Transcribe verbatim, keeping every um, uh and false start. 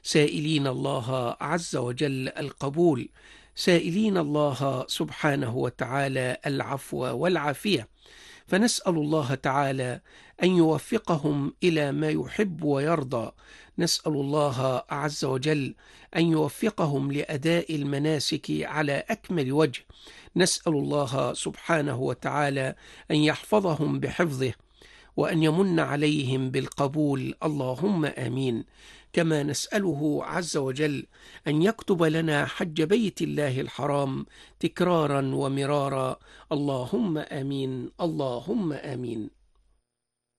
سائلين الله عز وجل القبول، سائلين الله سبحانه وتعالى العفو والعافية. فنسأل الله تعالى أن يوفقهم إلى ما يحب ويرضى، نسأل الله عز وجل أن يوفقهم لأداء المناسك على أكمل وجه، نسأل الله سبحانه وتعالى أن يحفظهم بحفظه وأن يمن عليهم بالقبول، اللهم آمين. كما نسأله عز وجل أن يكتب لنا حج بيت الله الحرام تكرارا ومرارا، اللهم آمين اللهم آمين.